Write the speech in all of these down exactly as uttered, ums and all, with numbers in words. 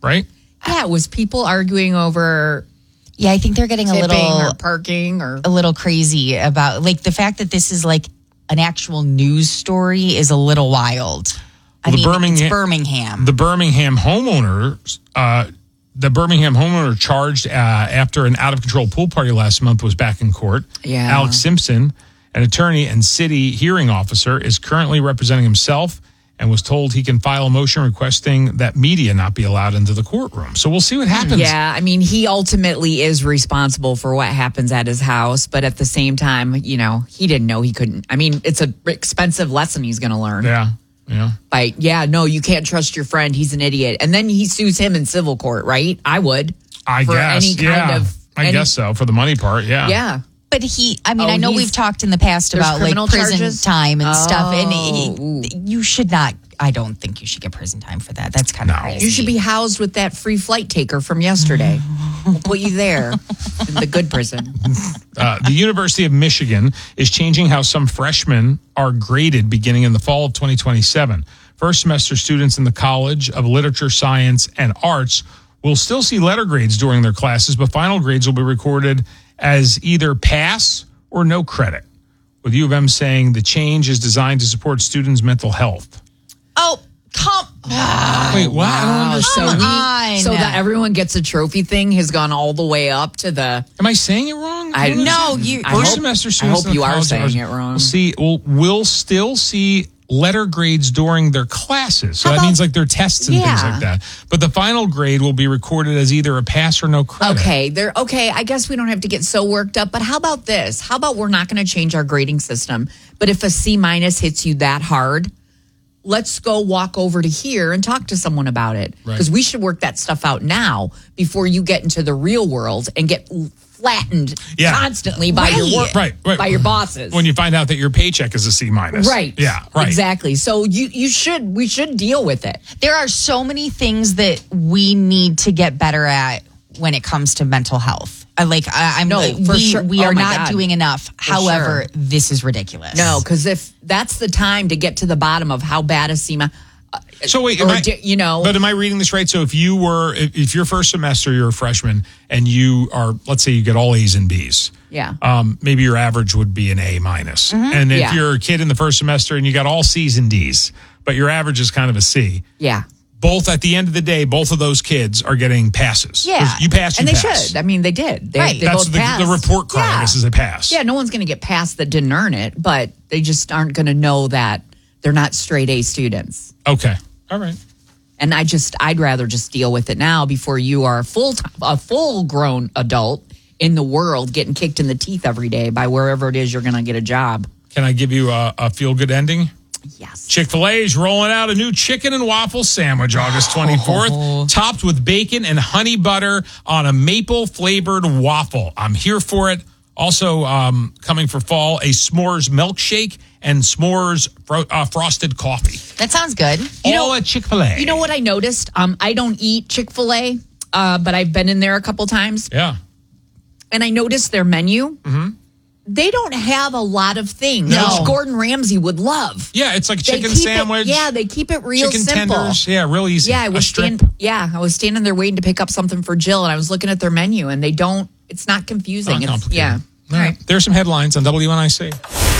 right? Yeah, it was people arguing over Yeah, I think they're getting a little or parking or a little crazy about like the fact that this is like an actual news story is a little wild. I Well, the mean, Birmingham, it's Birmingham. The Birmingham homeowners, uh, the Birmingham homeowner charged uh, after an out of control pool party last month was back in court. Yeah. Alex Simpson, an attorney and city hearing officer, is currently representing himself and was told he can file a motion requesting that media not be allowed into the courtroom. So we'll see what happens. Yeah, I mean, he ultimately is responsible for what happens at his house, but at the same time, you know, he didn't know he couldn't. I mean, it's an expensive lesson he's going to learn. Yeah, yeah. By, yeah, no, you can't trust your friend. He's an idiot. And then he sues him in civil court, right? I would. I for guess, any kind yeah. of, I any, guess so, for the money part, yeah. Yeah. But he, I mean, Oh, I know he's- we've talked in the past there's about like criminal prison charges? time and stuff, and Oh, it- you should not. I don't think you should get prison time for that. That's kind of No. crazy. You should be housed with that free flight taker from yesterday. We'll put you there in the good prison. Uh, the University of Michigan is changing how some freshmen are graded beginning in the fall of twenty twenty-seven. First semester students in the College of Literature, Science, and Arts will still see letter grades during their classes, but final grades will be recorded as either pass or no credit, with U of M saying the change is designed to support students' mental health. Oh, come on. Wait, what? I don't understand. So, on. we, so that everyone gets a trophy thing has gone all the way up to the. Am I saying it wrong? I don't no, understand. you- I First hope- semester I students hope in the you are College of saying Arts it wrong. will see will will still see letter grades during their classes. So How that about- means like their tests and things Yeah. like that. But the final grade will be recorded as either a pass or no credit. Okay, they're okay. I guess we don't have to get so worked up. But how about this? How about we're not going to change our grading system? But if a C minus hits you that hard, let's go walk over to here and talk to someone about it. Right. Because we should work that stuff out now before you get into the real world and get flattened Yeah. constantly by Right. your work, Right, right. by your bosses. When you find out that your paycheck is a C minus. right. Yeah, right. Exactly. So you you should we should deal with it. There are so many things that we need to get better at when it comes to mental health. I like I, I'm No, like, for we, sure. we Oh are my not God. doing enough. However, sure. this is ridiculous. No, because if that's the time to get to the bottom of how bad a C minus. So wait, Or am I, di- you know- but am I reading this right? So if you were, if, if your first semester, you're a freshman and you are, let's say you get all A's and B's. Yeah. Um, maybe your average would be an A minus. And if Yeah. you're a kid in the first semester and you got all C's and D's, but your average is kind of a C, Yeah. both at the end of the day, both of those kids are getting passes. Yeah. You pass, you And they pass. should. I mean, they did. They, Right. they That's both the, passed. the report card, I Yeah. guess, is a pass. Yeah, no one's going to get passed that didn't earn it, but they just aren't going to know that they're not straight A students. Okay. All right. And I just, I'd rather just deal with it now before you are a full, a full grown adult in the world getting kicked in the teeth every day by wherever it is you're going to get a job. Can I give you a, a feel good ending? Yes. Chick-fil-A is rolling out a new chicken and waffle sandwich August twenty-fourth, topped with bacon and honey butter on a maple-flavored waffle. I'm here for it. Also um, coming for fall, a s'mores milkshake and s'mores fro- uh, frosted coffee. That sounds good. You All know- at Chick-fil-A. You know what I noticed? Um, I don't eat Chick-fil-A, uh, but I've been in there a couple times. Yeah. And I noticed their menu. Mm-hmm. They don't have a lot of things, No. which Gordon Ramsay would love. Yeah, it's like a They chicken keep it- sandwich. yeah, they keep it real chicken simple. tenders. Yeah, real easy. Yeah, I a was strip. stand, Yeah, I was standing there waiting to pick up something for Jill, and I was looking at their menu, and they don't. It's not confusing. Not It's, complicated. yeah. All right. There's some headlines on W N I C.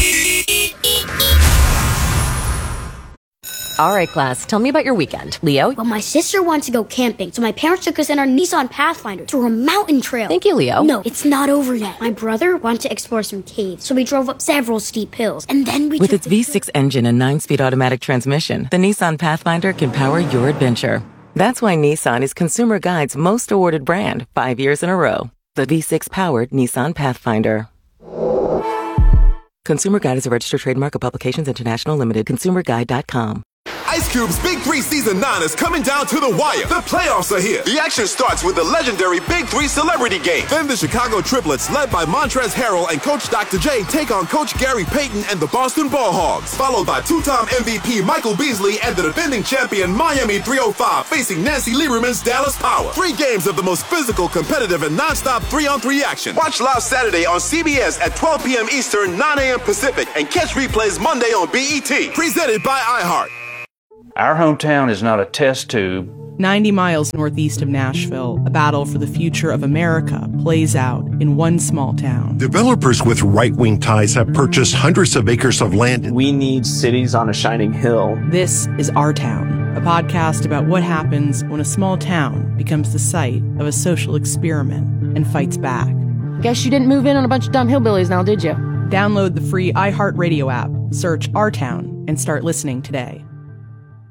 All right, class, tell me about your weekend. Leo? Well, my sister wanted to go camping, so my parents took us in our Nissan Pathfinder to a mountain trail. Thank you, Leo. No, it's not over yet. My brother wanted to explore some caves, so we drove up several steep hills, and then we With took its the V six engine and nine-speed automatic transmission, the Nissan Pathfinder can power your adventure. That's why Nissan is Consumer Guide's most awarded brand five years in a row. The V six-powered Nissan Pathfinder. Consumer Guide is a registered trademark of Publications International Limited. consumer guide dot com. Ice Cube's Big Three Season nine is coming down to the wire. The playoffs are here. The action starts with the legendary Big Three Celebrity Game. Then the Chicago Triplets, led by Montrezl Harrell and Coach Doctor J, take on Coach Gary Payton and the Boston Ball Hogs. Followed by two-time M V P Michael Beasley and the defending champion Miami three oh five facing Nancy Lieberman's Dallas Power. Three games of the most physical, competitive, and non-stop three-on-three action. Watch live Saturday on C B S at twelve p.m. Eastern, nine a.m. Pacific, and catch replays Monday on B E T. Presented by iHeart. Our hometown is not a test tube, ninety miles northeast of Nashville, a battle for the future of America plays out in one small town. Developers with right-wing ties have purchased hundreds of acres of land. We need cities on a shining hill. This is Our Town, a podcast about what happens when a small town becomes the site of a social experiment and fights back. Guess you didn't move in on a bunch of dumb hillbillies now, did you? Download the free iHeartRadio app, search Our Town, and start listening today.